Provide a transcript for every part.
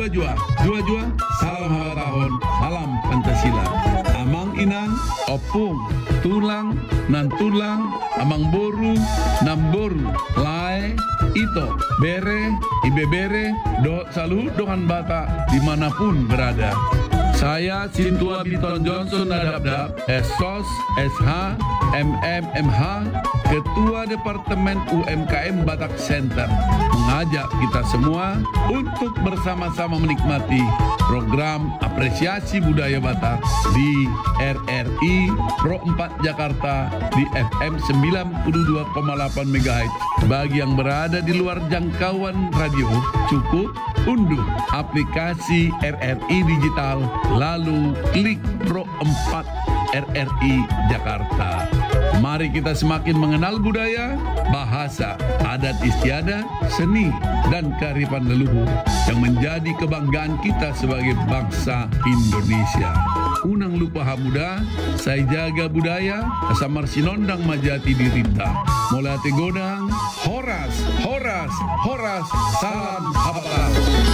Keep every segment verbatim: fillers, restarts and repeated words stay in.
jua-jua, jua-jua, salam hawa tahun, salam Pancasila. Amang inang, opung, tulang, nan tulang, amang boru, namboru, lae, ito, bere, ibe bere, do salu dengan bata dimanapun berada. Saya Sintua Biton Johnson Dadabdab, S O S, S H, M M M H, Ketua Departemen U M K M Batak Center, mengajak kita semua untuk bersama-sama menikmati program apresiasi budaya Batak di R R I Pro empat Jakarta di F M sembilan puluh dua koma delapan megahertz. Bagi yang berada di luar jangkauan radio, cukup unduh aplikasi R R I Digital, lalu klik Pro empat R R I Jakarta. Mari kita semakin mengenal budaya, bahasa, adat istiadat, seni, dan kearifan leluhur yang menjadi kebanggaan kita sebagai bangsa Indonesia. Unang lupa hamuda, saya jaga budaya, asamar sinondang majati dirita. Molate godang, horas, horas, horas, salam hapal.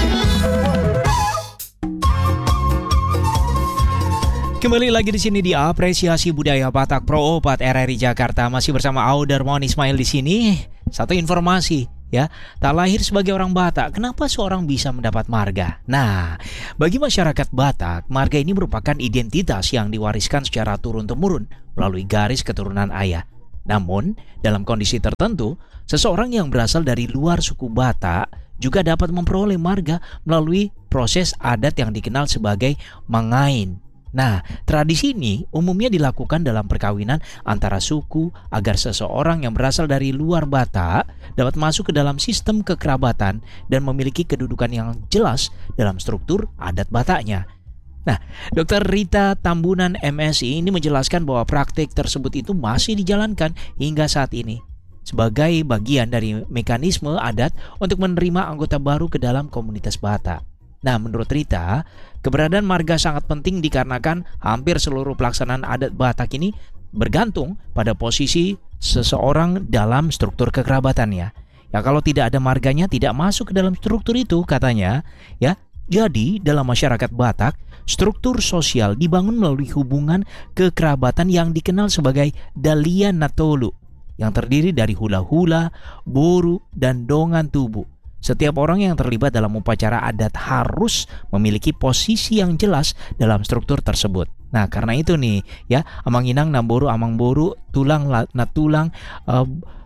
Kembali lagi di sini di Apresiasi Budaya Batak Pro empat R R I Jakarta, masih bersama Audarmon Ismail di sini. Satu informasi ya, tak lahir sebagai orang Batak, kenapa seorang bisa mendapat marga? Nah, bagi masyarakat Batak, marga ini merupakan identitas yang diwariskan secara turun-temurun melalui garis keturunan ayah. Namun, dalam kondisi tertentu, seseorang yang berasal dari luar suku Batak juga dapat memperoleh marga melalui proses adat yang dikenal sebagai mangain. Nah, tradisi ini umumnya dilakukan dalam perkawinan antara suku agar seseorang yang berasal dari luar Batak dapat masuk ke dalam sistem kekerabatan dan memiliki kedudukan yang jelas dalam struktur adat Bataknya. Nah, Dokter Rita Tambunan M Si ini menjelaskan bahwa praktik tersebut itu masih dijalankan hingga saat ini sebagai bagian dari mekanisme adat untuk menerima anggota baru ke dalam komunitas Batak. Nah, menurut Rita, keberadaan marga sangat penting dikarenakan hampir seluruh pelaksanaan adat Batak ini bergantung pada posisi seseorang dalam struktur kekerabatannya. Ya, kalau tidak ada marganya tidak masuk ke dalam struktur itu katanya, ya. Jadi, dalam masyarakat Batak, struktur sosial dibangun melalui hubungan kekerabatan yang dikenal sebagai Dalia Natolu, yang terdiri dari hula-hula, boru, dan dongan tubuh. Setiap orang yang terlibat dalam upacara adat harus memiliki posisi yang jelas dalam struktur tersebut. Nah, karena itu nih, ya, amang inang, namboru, amang boru, tulang, natulang, uh,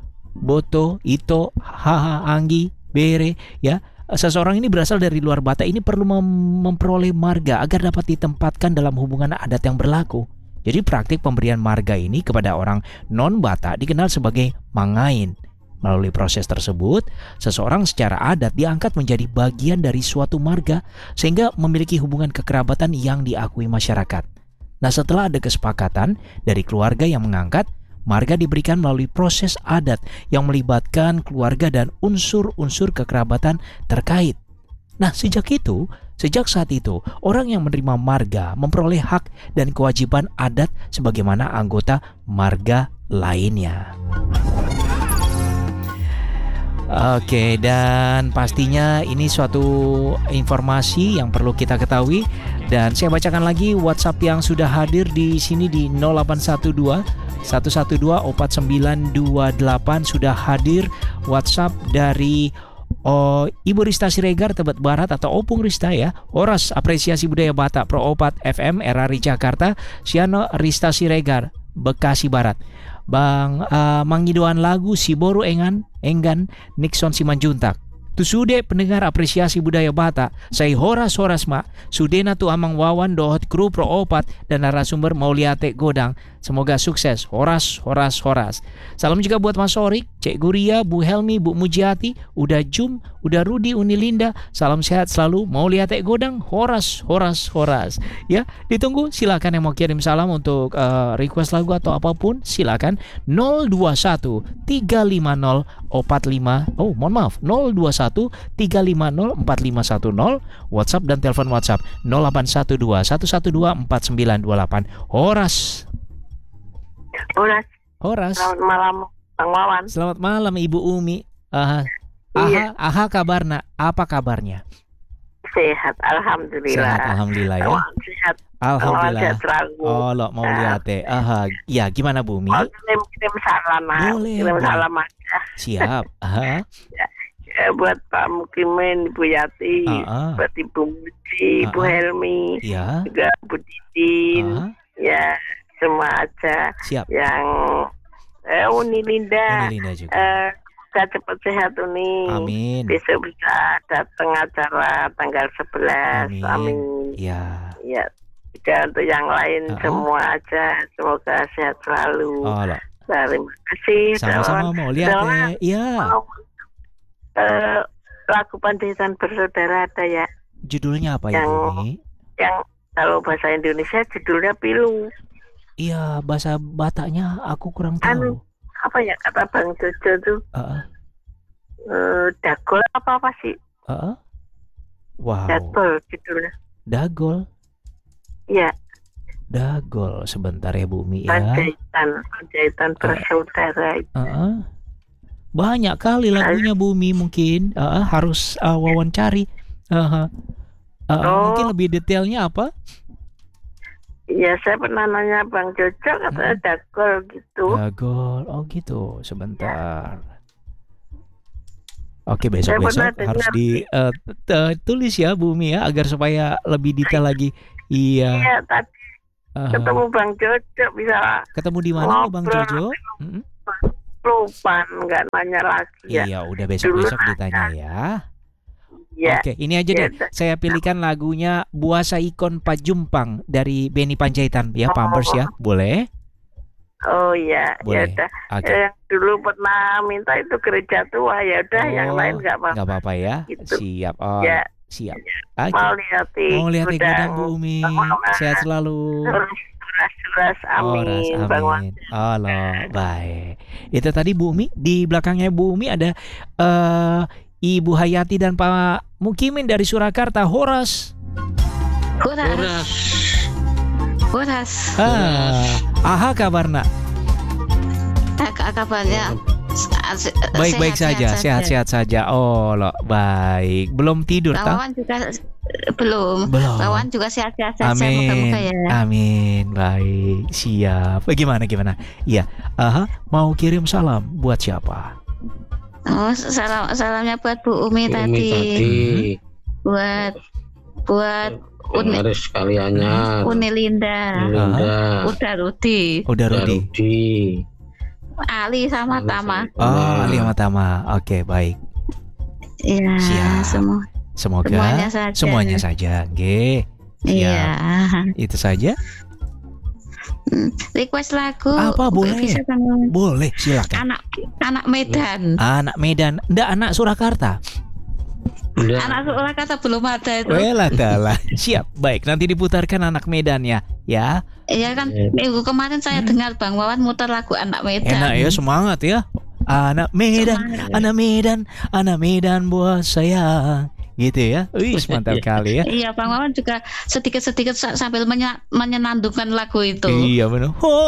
boto, ito, haha, anggi, bere, ya. Seseorang ini berasal dari luar Batak ini perlu mem- memperoleh marga agar dapat ditempatkan dalam hubungan adat yang berlaku. Jadi praktik pemberian marga ini kepada orang non-Batak dikenal sebagai mangain. Melalui proses tersebut, seseorang secara adat diangkat menjadi bagian dari suatu marga sehingga memiliki hubungan kekerabatan yang diakui masyarakat. Nah, setelah ada kesepakatan dari keluarga yang mengangkat, marga diberikan melalui proses adat yang melibatkan keluarga dan unsur-unsur kekerabatan terkait. Nah, sejak itu, sejak saat itu, orang yang menerima marga memperoleh hak dan kewajiban adat sebagaimana anggota marga lainnya. Oke, dan pastinya ini suatu informasi yang perlu kita ketahui, dan saya bacakan lagi WhatsApp yang sudah hadir di sini di nol delapan satu dua satu satu dua empat sembilan dua delapan. Sudah hadir WhatsApp dari oh, Ibu Rista Siregar Tebet Barat atau Opung Rista ya. Oras Apresiasi Budaya Batak Pro empat F M R R I Jakarta, Siano Rista Siregar Bekasi Barat. Bang uh, mangidoan lagu Si Boru Engan Enggan Nixon Simanjuntak. Tu sude pendengar Apresiasi Budaya Batak, saya horas-horas mak, sudena tu amang wawan dohot kru pro opat dan narasumber Mauliate Godang. Semoga sukses, horas, horas, horas. Salam juga buat Mas Sorik, Cek Guria, Bu Helmi, Bu Mujiati, Udah Jum, Udah Rudi, Unilinda. Salam sehat selalu, Mauliate Godang, horas, horas, horas. Ya, ditunggu, silakan yang mau kirim salam untuk uh, request lagu atau apapun, silakan nol dua satu tiga lima nol empat lima. Oh, mohon maaf, nol dua satu tiga lima nol empat lima satu nol. WhatsApp dan telepon WhatsApp nol delapan satu dua satu satu dua empat sembilan dua delapan. Horas. Horas. Horas. Selamat malam, Bang Wawan. Selamat malam, Ibu Umi. Aha. Aha, Iya. aha kabarna. Apa kabarnya? Sehat, alhamdulillah. Sehat, alhamdulillah ya. Bang sehat. Alhamdulillah. Sehat selalu. Oh, lo mau Nah. lihat teh. Aha, ya gimana Bumi? Mau kirim-kirim salam, Mas. Boleh, Kirim boleh. salam aja. Siap. Aha. Ya, buat Pak Mukimin, Ibu Yati, Ah, ah. buat Ibu Muci, Ibu Ah, ah. Helmi, Ya. juga Bu Didin, Aha. ya semua aja Siap. yang eh, Uni Linda, Ini Linda juga. eh, semoga cepat sehat Uni. Amin. Besok bisa datang acara tanggal sebelas. Amin. Amin. Ya. Ya, juga untuk yang lain Ah, ah. semua aja semoga sehat selalu. Oh, lo. Terima kasih. Sama-sama Dawan. mau lihat Dawan, teh. Iya. mau, eh, lagu Panjaitan Bersaudara ada ya, Judulnya apa ya, yang Bumi? yang kalau bahasa Indonesia judulnya Pilu. Iya, bahasa Bataknya aku kurang Anu, tahu. apa ya kata Bang Jojo tuh, Heeh. eh, dagol apa apa sih? Heeh. Wow. Dagol judulnya. Dagol. Iya, Dagol. Sebentar ya, Bumi ya. Panjaitan, Panjaitan Bersaudara. Heeh. Banyak kali lagunya Bumi mungkin. Heeh, harus uh, wawancari. Heeh. Heeh, Oh. Mungkin lebih detailnya apa? Iya, saya pernah nanya Bang Jojo katanya dagol gitu. Dagol. Oh gitu. Sebentar. Oke, Saya besok-besok pernah harus dengar. ditulis ya Bumi ya, agar supaya lebih detail lagi. Iya. Iya, tadi Heeh. ketemu Bang Jojo bisa Ketemu di mana nih Bang ngobrol. Jojo? Mm-mm. lupa, nggak nanya lagi ya. Iya, udah besok-besok Dulu ditanya ya. Iya. Oke, ini aja deh. Ya, Saya pilihkan lagunya Buasa Ikon Pajumpang dari Benny Panjaitan ya, Pampers ya. Boleh? Oh iya, ya Boleh. udah. Oke. Eh, Yang dulu pernah minta itu gereja tua, ya udah yang Oh, lain nggak apa-apa. Nggak apa-apa ya. Gitu. Siap. Oh, Ya, siap. Oke. mau lihat Mau lihat ya gudang Bu Umi. Sehat selalu. Suras-suras, Oras, amin, Bang Wan. amin. Allah, baik. Itu tadi Bu Umi, di belakangnya Bu Umi ada eh Ibu Hayati dan Pak Mukimin dari Surakarta. Horas. Horas. Horas. Ah, aha kabarna. Agak kabarnya Baik-baik saja, sehat-sehat saja. Oh, lo, baik. Belum tidur, tak? Lawan juga belum. Belum. Lawan juga sehat-sehat saja. Amin. Moga-moga ya. Amin. Baik. Siap. Bagaimana gimana? Iya. Aha, mau kirim salam buat siapa? Oh, salam salamnya buat Bu Umi, Umi tadi. tadi Buat buat Uni, harus sekaliannya Uni Linda. Linda, Udah Rudi, Udah Rudi. Rudi, Ali sama Tama. Oh, Ali sama Tama. Oke, baik. Iya, Siap. semua. Semoga Semuanya saja. semuanya saja. Nggih. Iya. Itu saja. Hmm, Request lagu. Apa, boleh? Bisa kan? Boleh, silakan. Anak anak Medan. Anak Medan, ndak anak Surakarta. Udah. Anak Surakarta belum ada itu. Welah dalah. Siap. Baik, nanti diputarkan anak Medannya ya. Iya kan minggu kemarin saya dengar Bang Wawan muter lagu anak Medan. Enak ya, semangat ya. Anak Medan, Semangat. anak Medan, anak Medan buat sayang. Gitu ya. Wih, mantap kali ya. Iya, Bang Wawan juga sedikit-sedikit sa- sambil menye- menyenandungkan lagu itu. Iya benar.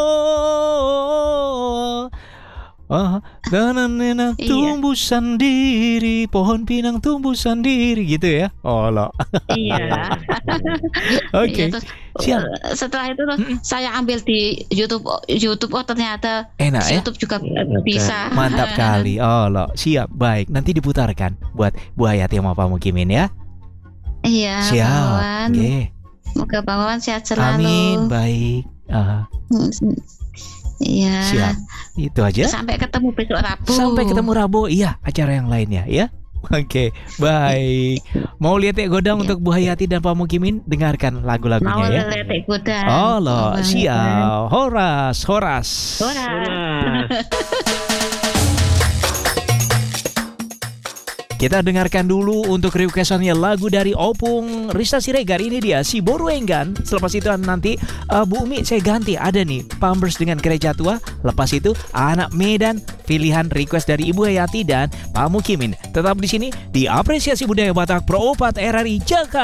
Oh, ah, tanam nenang Iya. tumbuh sendiri, pohon pinang tumbuh sendiri gitu ya. Oh lo. Iya. Oke. Iya, terus, siap. eh, setelah itu terus Mm-mm. saya ambil di YouTube YouTube oh ternyata Enak ya. YouTube juga bisa. Mantap kali. Oh lo, siap. Baik, nanti diputarkan buat Bu Hayati sama Pak Mukimin ya. Iya, Bang Siap. Wawan. Oke. Semoga Bang Wawan sehat selalu. Amin. Baik. Ah, Iya. siap. Itu aja. Sampai ketemu besok Rabu. Sampai ketemu Rabu. Iya, acara yang lainnya ya. Oke, baik. Mau lihat ya godang Iya. untuk Bu Hayati dan Pak Mukimin, dengarkan Mau lagu-lagunya ya. letek kuda. Oh lo, siap. Horas, horas. Horas. Kita dengarkan dulu untuk requestannya lagu dari Opung Rista Siregar. Ini dia si Boru Enggan. Selepas itu nanti uh, Bu Umi saya ganti, ada nih Pampers dengan Gereja Tua. Lepas itu Anak Medan, pilihan request dari Ibu Hayati dan Pak Mukimin. Tetap di sini di Apresiasi Budaya Batak Pro empat R R I Jakarta.